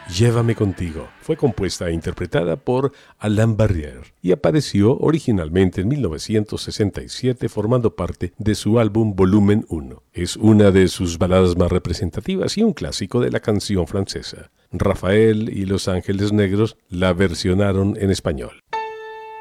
Llévame contigo fue compuesta e interpretada por Alain Barrière y apareció originalmente en 1967 formando parte de su álbum Volumen 1. Es una de sus baladas más representativas y un clásico de la canción francesa. Rafael y Los Ángeles Negros la versionaron en español.